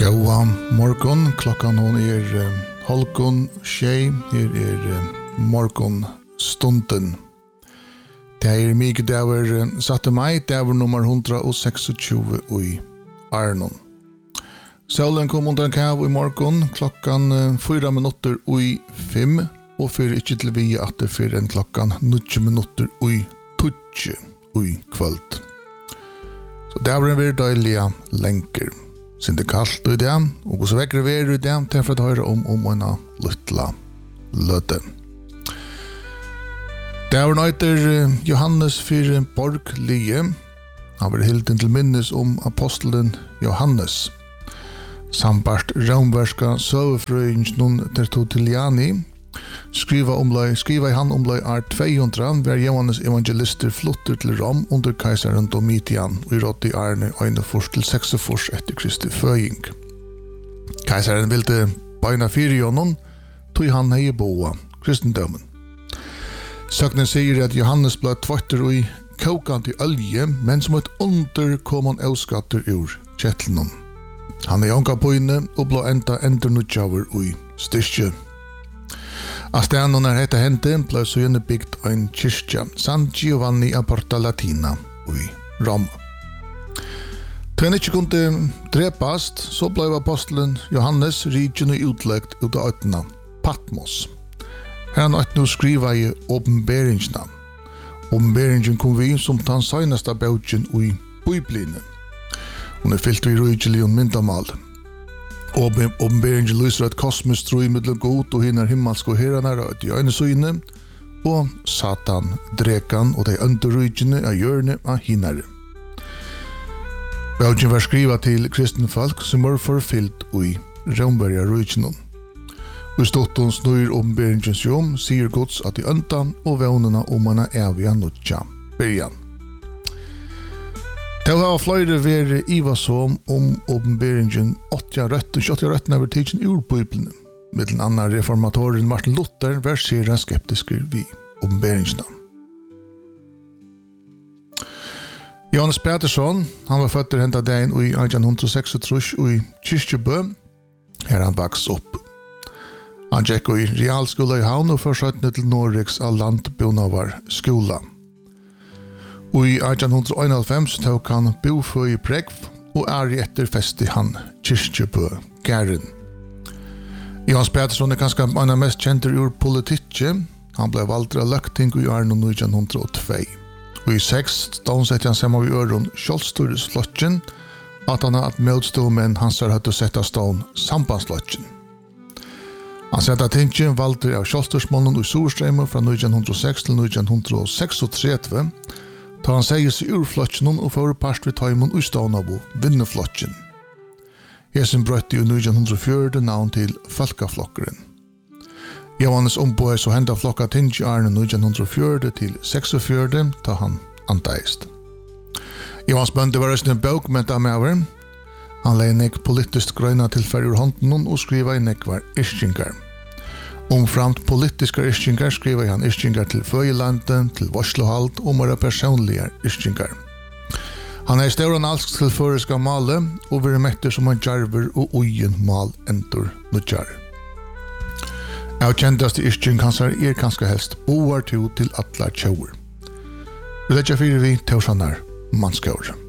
Gåa morgon, klokkan hon halvgån tjej, her morgon stunden. Det mycket dagar satte mig, dagar nummer 126 i Arnon. Solen kom under en kav i morgon, klokkan 4 minutter i 5, og fyrir ikke til vi at det fyrir en klokkan 9 minutter i 20 i kvöld. Så dagaren blir døyliga lenker. Sin det kallt i det, og så vekkere vi i det, til for å høre om en luttla løte. Dagaren heter Johannes 4 Borglie. Han var hilden til minnes om apostelen Johannes. Sambart romverska søvefrøyingen Tertulliani skriva i han omlai år 200 var Johannes evangelister flutter til Rom under keisaren Domitian og i rått i årene 1 til 6 etter Kristi føying. Keisaren ville beina 4 jonon, tog han hei boa kristendømen. Søknen sier at Johannes ble tvatter i kokant i olje, men som et under kom han avskatter ur kjettlenom. Han jonka på inne og ble enda nutjaver i styrkje. Asteano när detta hände blev så byggt en kyrka, San Giovanni a Porta Latina i Rom. Då han inte kunde drepast, så blev apostelen Johannes riken och utlagt ut av ötterna, Patmos. Här han nu skriva i åpenberingarna. Åpenberingen kom vi som den senaste bøtjen i Bibelen. Hon fyllt i rujelig og myndamal. Åpenberingen lyser et kosmisk tro i middel god og hinner himmelsk og herren et hjørnesøyne, og Satan, drekan og de underrujene av hjørne av hinner. Bøtjen var skriva til kristne folk som var forfyllt i rombergerrujene. Og stottens nøyr åpenberingens jom sier gods at de øntan og vevnene om man evige nødja byrjan. Det var flere være ivasom om åpenberingen 8 røtten over tidsen ur Bibelen. Mittelen annan reformatoren Martin Luther var sere skeptiske vid åpenberingsna. Johannes Petersson, han var født henta dagen i 1836 i Kyrkjebø, her han vaks opp. Han gikk i realskola i Havn og forsøkte til Norges av landbonavar skola. Og i 1891 tok han bofø i Pregv, og etter festi han Kyrkjebø Gæren. Johannes Petersson kanskje en av mest kjente ur politikk. Han ble valgt av løkting i Arno 1902. Og i 6 sette han sammen i øren Kjolstorslotjen, at han hadde møtståmen hans hadde sett av stån Sambandslotjen. Han sette tingene valgte av Kjolstorsmånen i Sorstreimer fra 1906 til 1936, da han sier seg ur flotjen og får parst ved tøymon og stånabo vinneflotjen. Hesen brøtte i 1904 navn til Folkeflokkeren. Johannes ombøy så henda flokka tingi arne 1904 til 46 da han anteist. Johannes bønde var resten en bøk med damever. Han leie nek politisk grøyna tilfær ur hånden og skriva i nekvar ischingar. Omframt politiska ischingar skriva han ischingar til Føyelandet, til Vorslohald og mera personliga ischingar. Han er stauran alsk til føreska male og vil mekter som han jarver og ugen mal endur nudjar. Av kjentast isching hansar kanskje helst boar to til atlar tjauer. Vi letja fyrir vi tausanar mannskaur.